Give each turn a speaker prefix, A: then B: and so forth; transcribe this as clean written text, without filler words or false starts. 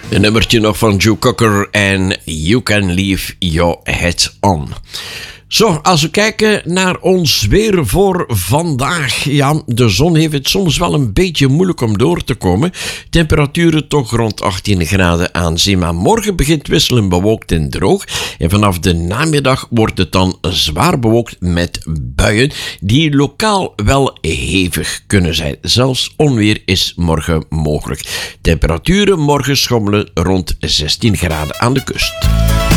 A: Een nummertje nog van Joe Cocker en You Can Leave Your Head On. Zo, als we kijken naar ons weer voor vandaag. Ja, de zon heeft het soms wel een beetje moeilijk om door te komen. Temperaturen toch rond 18 graden aan zee. Maar morgen begint wisselend bewolkt en droog. En vanaf de namiddag wordt het dan zwaar bewolkt met buien die lokaal wel hevig kunnen zijn. Zelfs onweer is morgen mogelijk. Temperaturen morgen schommelen rond 16 graden aan de kust.